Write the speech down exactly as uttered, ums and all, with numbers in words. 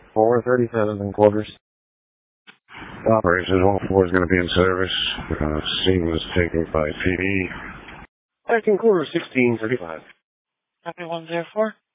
four thirty-seven and quarters. Operations one four is going to be in service. Uh, scene was taken by P D. Back in quarter sixteen thirty-five. Copy one zero four.